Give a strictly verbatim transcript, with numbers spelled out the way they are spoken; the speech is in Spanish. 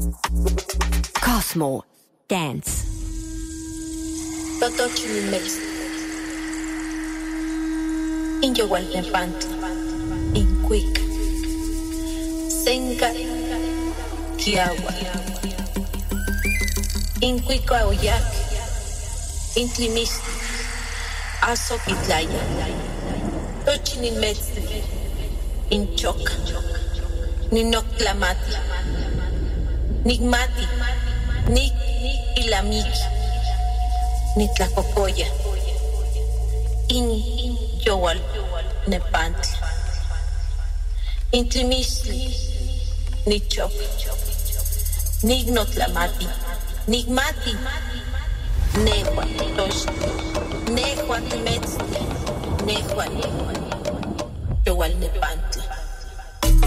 Cosmo Dance. Totochilimex. Inyowalnepantli. Incuic. Senca. Kiawa. Incuico aoyac. Intlimistli. Azoquitlaya. Tochilimex. Inchoc. Ninoctlamati. Nigmati. Nik ilamiki. Nitlacocoya. In yowal nepantli. Intlimistli. Nichop. Nignotlamati. Nigmati. Nehua tosh. Nehua timetzli. Nehua yowal nepantli.